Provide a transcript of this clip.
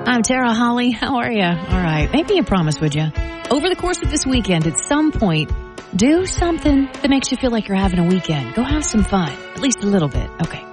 I'm Tara Holly. How are you? All right. Make me a promise, would you? Over the course of this weekend, at some point, do something that makes you feel like you're having a weekend. Go have some fun. At least a little bit. Okay.